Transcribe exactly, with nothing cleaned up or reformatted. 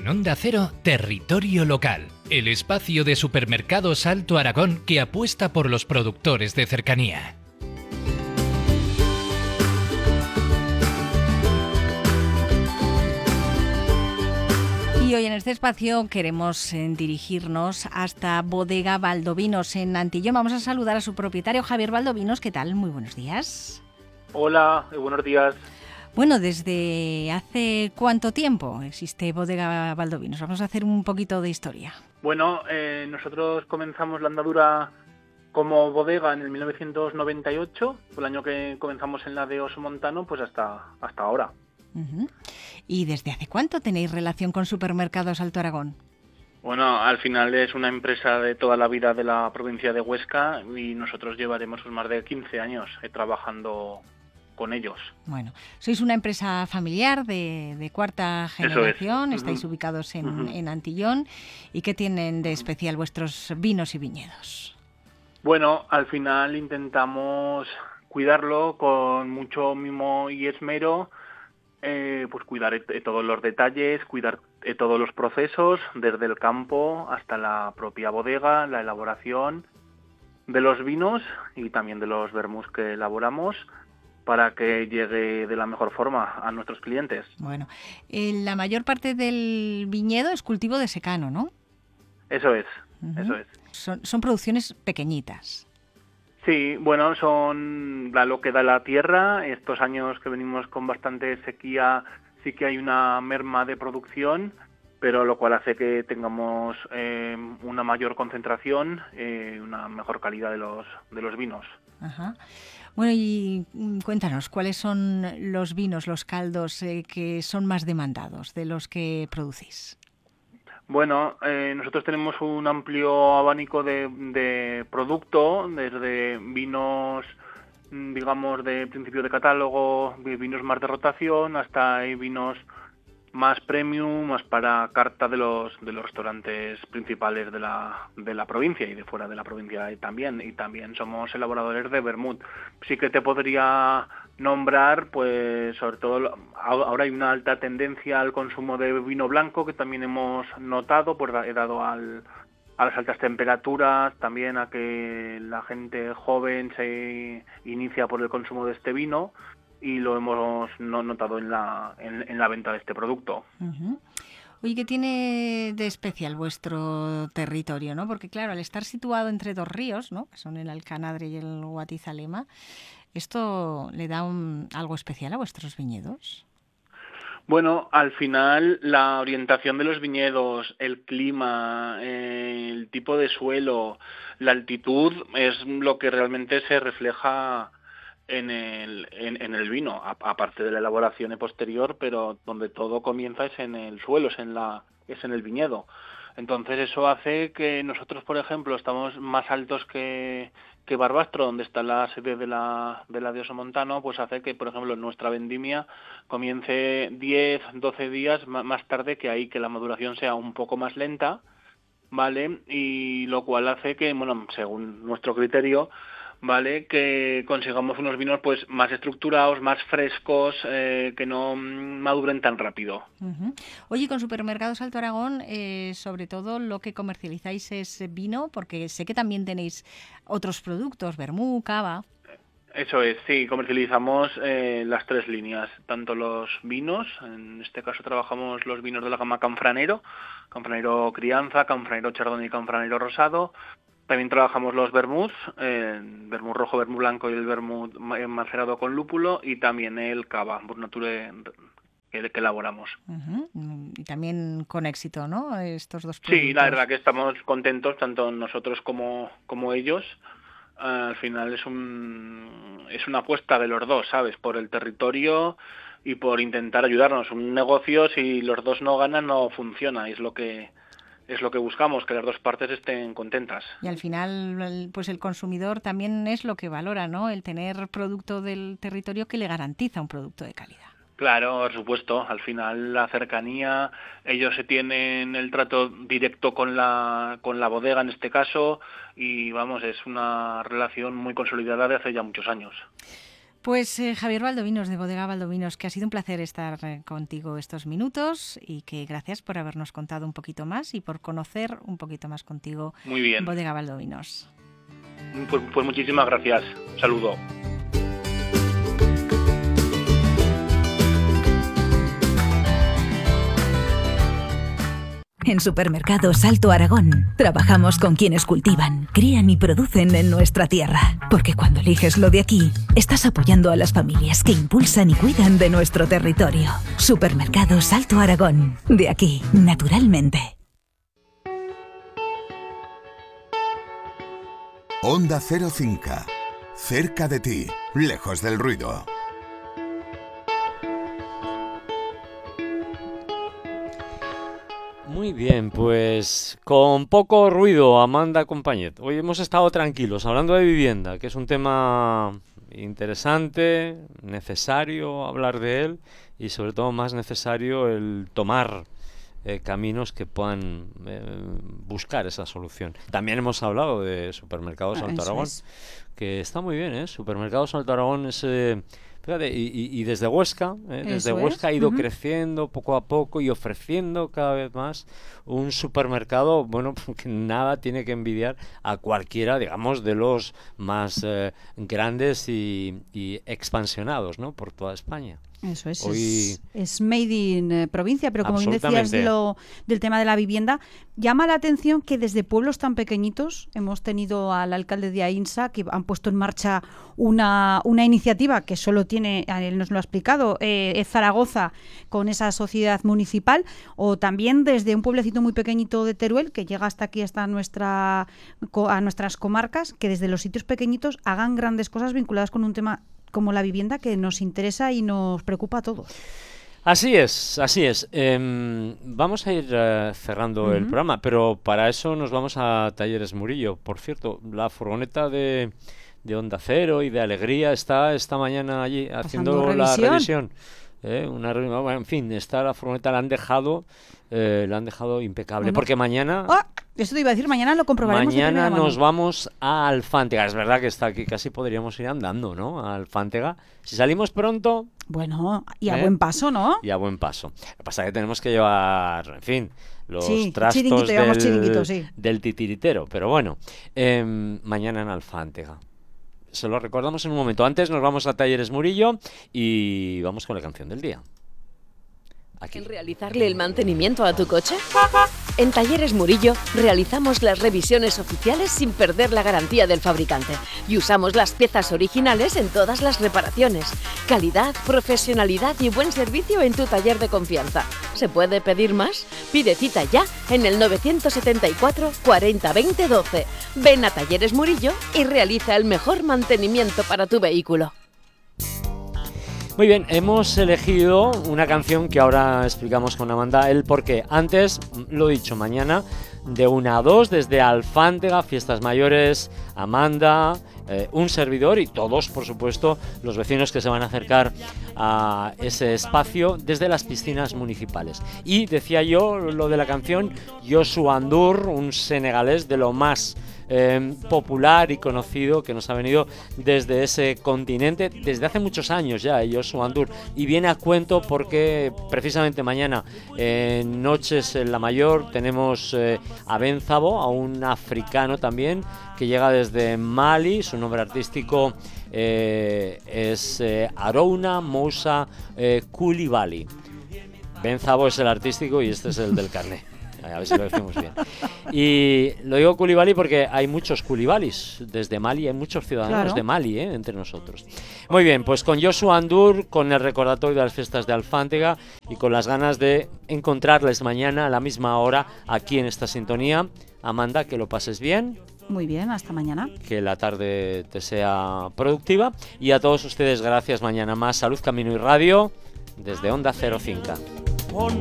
En Onda Cero, Territorio Local, el espacio de Supermercados Alto Aragón que apuesta por los productores de cercanía. Y hoy en este espacio queremos eh, dirigirnos hasta Bodega Valdovinos en Antillón. Vamos a saludar a su propietario, Javier Valdovinos. ¿Qué tal? Muy buenos días. Hola, buenos días. Bueno, ¿desde hace cuánto tiempo existe Bodega Valdovinos? Vamos a hacer un poquito de historia. Bueno, eh, nosotros comenzamos la andadura como bodega en el mil novecientos noventa y ocho, fue el año que comenzamos en la de Oso Montano, pues hasta, hasta ahora. Uh-huh. ¿Y desde hace cuánto tenéis relación con Supermercados Alto Aragón? Bueno, al final es una empresa de toda la vida de la provincia de Huesca y nosotros llevaremos pues, más de quince años eh, trabajando con ellos. Bueno, sois una empresa familiar de, de cuarta generación, es. Estáis uh-huh. ubicados en, uh-huh. en Antillón. ¿Y qué tienen de especial vuestros vinos y viñedos? Bueno, al final intentamos cuidarlo con mucho mimo y esmero, eh, pues cuidar de todos los detalles, cuidar de todos los procesos, desde el campo hasta la propia bodega, la elaboración de los vinos y también de los vermús que elaboramos, para que llegue de la mejor forma a nuestros clientes. Bueno, eh, la mayor parte del viñedo es cultivo de secano, ¿no? Eso es, uh-huh. eso es. Son, son producciones pequeñitas. Sí, bueno, son da lo que da la tierra. Estos años que venimos con bastante sequía, sí que hay una merma de producción, pero lo cual hace que tengamos eh, una mayor concentración, eh, una mejor calidad de los, de los vinos. Ajá. Bueno, y cuéntanos, ¿cuáles son los vinos, los caldos eh, que son más demandados de los que producís? Bueno, eh, nosotros tenemos un amplio abanico de, de producto, desde vinos, digamos, de principio de catálogo, vinos más de rotación, hasta hay vinos más premium, más para carta de los de los restaurantes principales de la de la provincia y de fuera de la provincia también. Y también somos elaboradores de vermut. Sí que te podría nombrar, pues sobre todo ahora hay una alta tendencia al consumo de vino blanco que también hemos notado, pues he dado al a las altas temperaturas, también a que la gente joven se inicia por el consumo de este vino. Y lo hemos notado en la en, en la venta de este producto. Uh-huh. Oye, ¿qué tiene de especial vuestro territorio, no? Porque claro, al estar situado entre dos ríos, ¿no? Que son el Alcanadre y el Guatizalema, ¿esto le da un, algo especial a vuestros viñedos? Bueno, al final la orientación de los viñedos, el clima, eh, el tipo de suelo, la altitud es lo que realmente se refleja en el en, en el vino, aparte de la elaboración posterior, pero donde todo comienza es en el suelo, es en la es en el viñedo. Entonces eso hace que nosotros, por ejemplo, estamos más altos que que Barbastro, donde está la sede de la de la de Oso Montano, pues hace que, por ejemplo, nuestra vendimia comience diez, doce días más tarde que ahí, que la maduración sea un poco más lenta, ¿vale? Y lo cual hace que, bueno, según nuestro criterio, vale, que consigamos unos vinos pues más estructurados, más frescos, eh, que no maduren tan rápido. Uh-huh. Oye, con Supermercados Alto Aragón, eh, sobre todo lo que comercializáis es vino, porque sé que también tenéis otros productos, vermú, cava. Eso es, sí, comercializamos eh, las tres líneas, tanto los vinos, en este caso trabajamos los vinos de la gama Canfranero, Canfranero Crianza, Canfranero Chardonnay y Canfranero Rosado. También trabajamos los vermús, eh, vermú rojo, vermú blanco y el vermú macerado con lúpulo, y también el cava, Pur Nature, que, que elaboramos. Uh-huh. Y también con éxito, ¿no? Estos dos productos. Sí, la verdad que estamos contentos, tanto nosotros como, como ellos. Uh, al final es un es una apuesta de los dos, ¿sabes? Por el territorio y por intentar ayudarnos. Un negocio, si los dos no ganan, no funciona, es lo que... Es lo que buscamos, que las dos partes estén contentas. Y al final, pues el consumidor también es lo que valora, ¿no? El tener producto del territorio que le garantiza un producto de calidad. Claro, por supuesto. Al final la cercanía, ellos se tienen el trato directo con la con la bodega en este caso y vamos, es una relación muy consolidada de hace ya muchos años. Pues eh, Javier Valdovinos, de Bodega Valdovinos, que ha sido un placer estar eh, contigo estos minutos y que gracias por habernos contado un poquito más y por conocer un poquito más contigo. Muy bien. Bodega Valdovinos. Pues, pues muchísimas gracias. Saludo. En Supermercados Alto Aragón trabajamos con quienes cultivan, crían y producen en nuestra tierra. Porque cuando eliges lo de aquí, estás apoyando a las familias que impulsan y cuidan de nuestro territorio. Supermercados Alto Aragón. De aquí, naturalmente. Onda Cero Cinca. Cerca de ti, lejos del ruido. Muy bien, pues con poco ruido, Amanda Compañet. Hoy hemos estado tranquilos hablando de vivienda, que es un tema interesante, necesario hablar de él y sobre todo más necesario el tomar eh, caminos que puedan eh, buscar esa solución. También hemos hablado de Supermercados Alto Aragón, es. que está muy bien, ¿eh? Supermercados Alto Aragón es... Eh, Fíjate, y, y, y desde Huesca, ¿eh? desde Huesca es. ha ido uh-huh. creciendo poco a poco y ofreciendo cada vez más un supermercado, bueno, que nada tiene que envidiar a cualquiera, digamos, de los más eh, grandes y, y expansionados, ¿no? Por toda España. Eso es, Hoy... es, es made in eh, provincia, pero como bien decías lo, del tema de la vivienda, llama la atención que desde pueblos tan pequeñitos hemos tenido al alcalde de Aínsa que han puesto en marcha una, una iniciativa que solo tiene, él nos lo ha explicado, eh, Zaragoza con esa sociedad municipal, o también desde un pueblecito muy pequeñito de Teruel que llega hasta aquí, hasta nuestra, a nuestras comarcas, que desde los sitios pequeñitos hagan grandes cosas vinculadas con un tema como la vivienda que nos interesa y nos preocupa a todos. Así es, así es. Eh, vamos a ir uh, cerrando uh-huh. el programa, pero para eso nos vamos a Talleres Murillo. Por cierto, la furgoneta de, de Onda Cero y de Alegría está esta mañana allí haciendo revisión. la revisión. Eh, una, bueno, en fin, está la furgoneta, la han dejado, eh, la han dejado impecable, bueno. porque mañana... ¡Oh! Eso te iba a decir, mañana lo comprobaremos. Mañana nos vamos a Alfántega. Es verdad que está aquí, casi podríamos ir andando, ¿no? A Alfántega. Si salimos pronto... Bueno, y a ¿eh? buen paso, ¿no? Y a buen paso. Lo que pasa es que tenemos que llevar, en fin, los sí, trastos del, chiringuito, sí. del titiritero. Pero bueno, eh, mañana en Alfántega. Se lo recordamos en un momento. Antes nos vamos a Talleres Murillo y vamos con la canción del día. Aquí. ¿En realizarle el mantenimiento a tu coche? En Talleres Murillo realizamos las revisiones oficiales sin perder la garantía del fabricante y usamos las piezas originales en todas las reparaciones. Calidad, profesionalidad y buen servicio en tu taller de confianza. ¿Se puede pedir más? Pide cita ya en el novecientos setenta y cuatro cuarenta veinte doce. Ven a Talleres Murillo y realiza el mejor mantenimiento para tu vehículo. Muy bien, hemos elegido una canción que ahora explicamos con Amanda el porqué. Antes, lo dicho, mañana de una a dos desde Alfántega, Fiestas Mayores, Amanda, eh, un servidor y todos, por supuesto, los vecinos que se van a acercar a ese espacio desde las piscinas municipales. Y decía yo lo de la canción, Yosu Andur, un senegalés de lo más Eh, popular y conocido que nos ha venido desde ese continente desde hace muchos años ya, Yosu Andur, y viene a cuento porque precisamente mañana en eh, Noches en la Mayor tenemos eh, a Ben Szabo, a un africano también que llega desde Mali. Su nombre artístico eh, es eh, Arouna Moussa eh, Coulibaly. Ben Szabo es el artístico y este es el del carné. A ver si lo decimos bien. Y lo digo Coulibaly porque hay muchos Coulibalys desde Mali, hay muchos ciudadanos claro. de Mali ¿eh? entre nosotros. Muy bien, pues con Yosu Andur, con el recordatorio de las fiestas de Alfántega y con las ganas de encontrarles mañana a la misma hora aquí en esta sintonía. Amanda, que lo pases bien. Muy bien, hasta mañana. Que la tarde te sea productiva. Y a todos ustedes, gracias. Mañana más Salud, Camino y Radio desde Onda Cero Cinca.